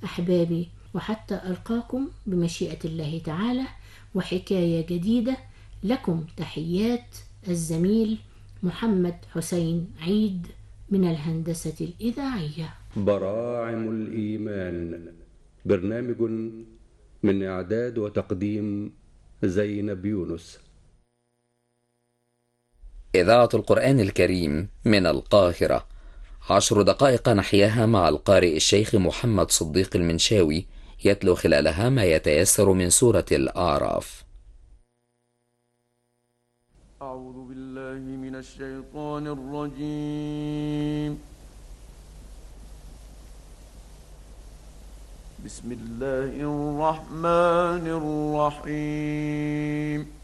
أحبابي، وحتى ألقاكم بمشيئة الله تعالى وحكاية جديدة، لكم تحيات الزميل محمد حسين عيد من الهندسة الإذاعية. براعم الإيمان، برنامج من إعداد وتقديم زينب يونس. إذاعة القرآن الكريم من القاهرة، 10 دقائق نحياها مع القارئ الشيخ محمد صديق المنشاوي، يتلو خلالها ما يتيسر من سورة الأعراف. أعوذ بالله من الشيطان الرجيم. بسم الله الرحمن الرحيم.